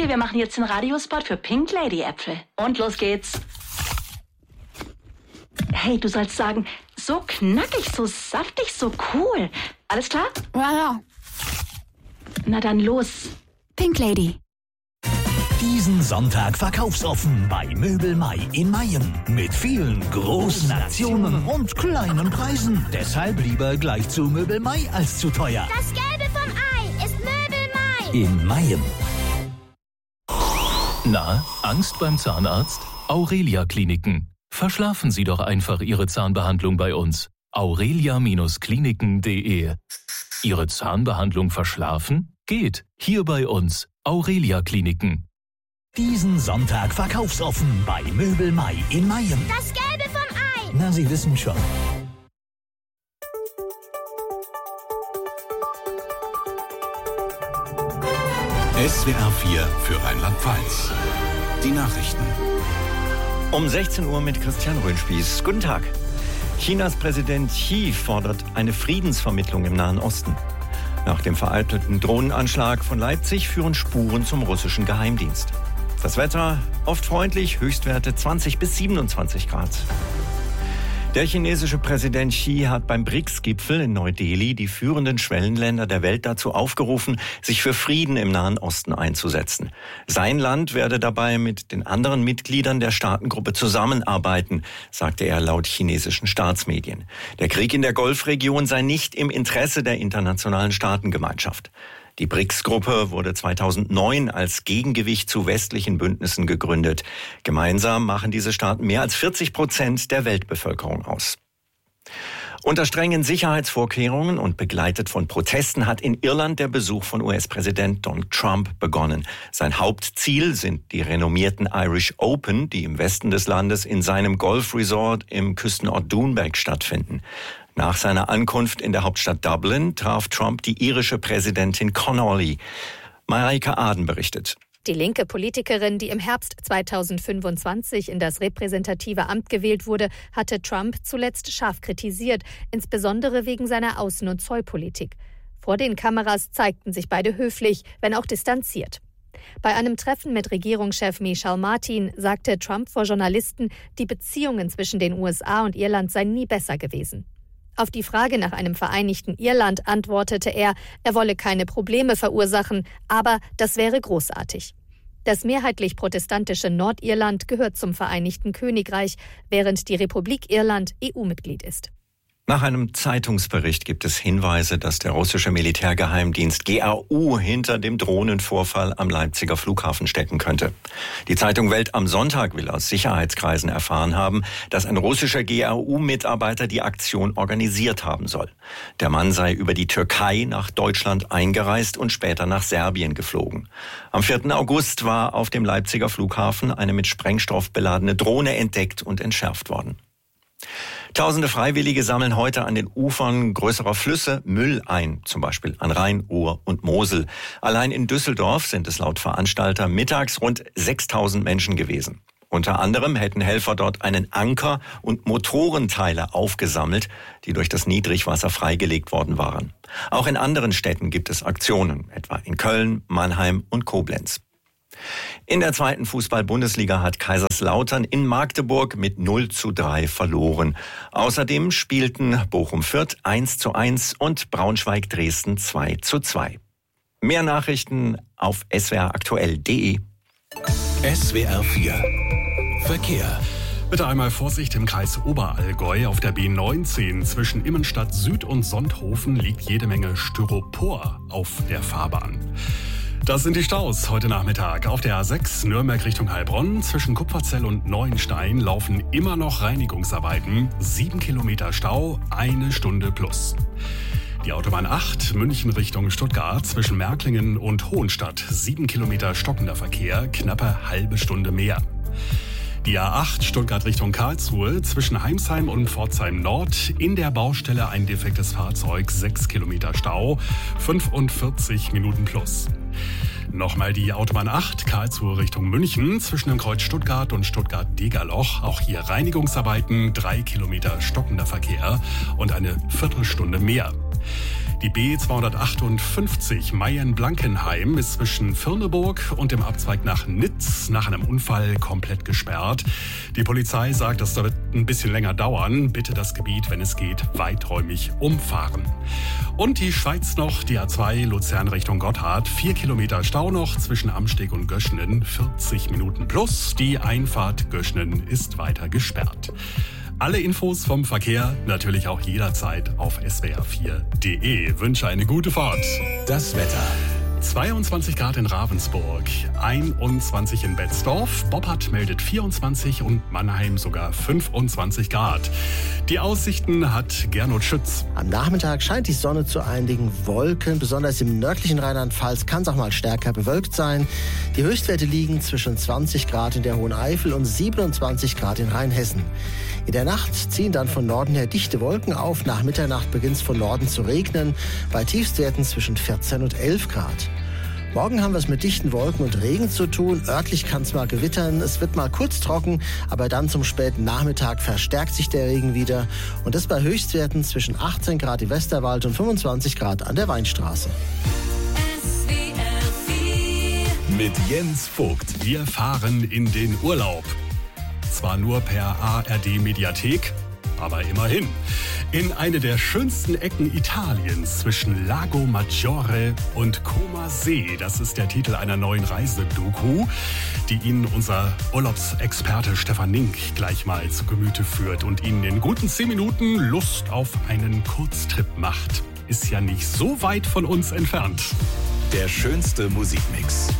Okay, wir machen jetzt den Radiospot für Pink Lady Äpfel. Und los geht's. Hey, du sollst sagen, so knackig, so saftig, so cool. Alles klar? Ja. Na dann los. Pink Lady. Diesen Sonntag verkaufsoffen bei Möbel Mai in Mayen. Mit vielen großen Aktionen und kleinen Preisen. Deshalb lieber gleich zu Möbel Mai als zu teuer. Das Gelbe vom Ei ist Möbel Mai. In Mayen. Na, Angst beim Zahnarzt? Aurelia Kliniken. Verschlafen Sie doch einfach Ihre Zahnbehandlung bei uns. aurelia-kliniken.de. Ihre Zahnbehandlung verschlafen? Geht. Hier bei uns. Aurelia Kliniken. Diesen Sonntag verkaufsoffen bei Möbel Mai in Mayen. Das Gelbe vom Ei. Na, Sie wissen schon. SWR 4 für Rheinland-Pfalz. Die Nachrichten. Um 16 Uhr mit Christian Röhnspieß. Guten Tag. Chinas Präsident Xi fordert eine Friedensvermittlung im Nahen Osten. Nach dem veralteten Drohnenanschlag von Leipzig führen Spuren zum russischen Geheimdienst. Das Wetter oft freundlich, Höchstwerte 20 bis 27 Grad. Der chinesische Präsident Xi hat beim BRICS-Gipfel in Neu-Delhi die führenden Schwellenländer der Welt dazu aufgerufen, sich für Frieden im Nahen Osten einzusetzen. Sein Land werde dabei mit den anderen Mitgliedern der Staatengruppe zusammenarbeiten, sagte er laut chinesischen Staatsmedien. Der Krieg in der Golfregion sei nicht im Interesse der internationalen Staatengemeinschaft. Die BRICS-Gruppe wurde 2009 als Gegengewicht zu westlichen Bündnissen gegründet. Gemeinsam machen diese Staaten mehr als 40% der Weltbevölkerung aus. Unter strengen Sicherheitsvorkehrungen und begleitet von Protesten hat in Irland der Besuch von US-Präsident Donald Trump begonnen. Sein Hauptziel sind die renommierten Irish Open, die im Westen des Landes in seinem Golfresort im Küstenort Doonbeg stattfinden. Nach seiner Ankunft in der Hauptstadt Dublin traf Trump die irische Präsidentin Connolly. Mareike Aden berichtet. Die linke Politikerin, die im Herbst 2025 in das repräsentative Amt gewählt wurde, hatte Trump zuletzt scharf kritisiert, insbesondere wegen seiner Außen- und Zollpolitik. Vor den Kameras zeigten sich beide höflich, wenn auch distanziert. Bei einem Treffen mit Regierungschef Michel Martin sagte Trump vor Journalisten, die Beziehungen zwischen den USA und Irland seien nie besser gewesen. Auf die Frage nach einem vereinigten Irland antwortete er wolle keine Probleme verursachen, aber das wäre großartig. Das mehrheitlich protestantische Nordirland gehört zum Vereinigten Königreich, während die Republik Irland EU-Mitglied ist. Nach einem Zeitungsbericht gibt es Hinweise, dass der russische Militärgeheimdienst GRU hinter dem Drohnenvorfall am Leipziger Flughafen stecken könnte. Die Zeitung Welt am Sonntag will aus Sicherheitskreisen erfahren haben, dass ein russischer GRU-Mitarbeiter die Aktion organisiert haben soll. Der Mann sei über die Türkei nach Deutschland eingereist und später nach Serbien geflogen. Am 4. August war auf dem Leipziger Flughafen eine mit Sprengstoff beladene Drohne entdeckt und entschärft worden. Tausende Freiwillige sammeln heute an den Ufern größerer Flüsse Müll ein, zum Beispiel an Rhein, Ruhr und Mosel. Allein in Düsseldorf sind es laut Veranstalter mittags rund 6.000 Menschen gewesen. Unter anderem hätten Helfer dort einen Anker und Motorenteile aufgesammelt, die durch das Niedrigwasser freigelegt worden waren. Auch in anderen Städten gibt es Aktionen, etwa in Köln, Mannheim und Koblenz. In der 2. Fußball-Bundesliga hat Kaiserslautern in Magdeburg mit 0:3 verloren. Außerdem spielten Bochum-Fürth 1:1 und Braunschweig-Dresden 2:2. Mehr Nachrichten auf swraktuell.de. SWR 4 Verkehr. Bitte einmal Vorsicht im Kreis Oberallgäu. Auf der B19 zwischen Immenstadt Süd und Sonthofen liegt jede Menge Styropor auf der Fahrbahn. Das sind die Staus heute Nachmittag. Auf der A6 Nürnberg Richtung Heilbronn zwischen Kupferzell und Neuenstein laufen immer noch Reinigungsarbeiten. 7 Kilometer Stau, 1 Stunde plus. Die Autobahn 8 München Richtung Stuttgart zwischen Märklingen und Hohenstadt. 7 Kilometer stockender Verkehr, knappe halbe Stunde mehr. Die A8 Stuttgart Richtung Karlsruhe zwischen Heimsheim und Pforzheim Nord. In der Baustelle ein defektes Fahrzeug, 6 Kilometer Stau, 45 Minuten plus. Nochmal die Autobahn 8 Karlsruhe Richtung München zwischen dem Kreuz Stuttgart und Stuttgart-Degerloch. Auch hier Reinigungsarbeiten, 3 Kilometer stockender Verkehr und eine Viertelstunde mehr. Die B258 Mayen-Blankenheim ist zwischen Firneburg und dem Abzweig nach Nitz nach einem Unfall komplett gesperrt. Die Polizei sagt, das wird ein bisschen länger dauern. Bitte das Gebiet, wenn es geht, weiträumig umfahren. Und die Schweiz noch, die A2 Luzern Richtung Gotthard. 4 Kilometer Stau noch zwischen Amsteg und Göschenen. 40 Minuten plus. Die Einfahrt Göschenen ist weiter gesperrt. Alle Infos vom Verkehr natürlich auch jederzeit auf swr4.de. Wünsche eine gute Fahrt. Das Wetter. 22 Grad in Ravensburg, 21 in Betzdorf, Boppard meldet 24 und Mannheim sogar 25 Grad. Die Aussichten hat Gernot Schütz. Am Nachmittag scheint die Sonne zu einigen Wolken. Besonders im nördlichen Rheinland-Pfalz kann es auch mal stärker bewölkt sein. Die Höchstwerte liegen zwischen 20 Grad in der Hohen Eifel und 27 Grad in Rheinhessen. In der Nacht ziehen dann von Norden her dichte Wolken auf. Nach Mitternacht beginnt es von Norden zu regnen, bei Tiefstwerten zwischen 14 und 11 Grad. Morgen haben wir es mit dichten Wolken und Regen zu tun. Örtlich kann es mal gewittern. Es wird mal kurz trocken, aber dann zum späten Nachmittag verstärkt sich der Regen wieder. Und das bei Höchstwerten zwischen 18 Grad im Westerwald und 25 Grad an der Weinstraße. Mit Jens Vogt. Wir fahren in den Urlaub. Zwar nur per ARD-Mediathek, aber immerhin. In eine der schönsten Ecken Italiens zwischen Lago Maggiore und Como See. Das ist der Titel einer neuen Reisedoku, die Ihnen unser Urlaubsexperte Stefan Nink gleich mal zu Gemüte führt und Ihnen in guten 10 Minuten Lust auf einen Kurztrip macht. Ist ja nicht so weit von uns entfernt. Der schönste Musikmix.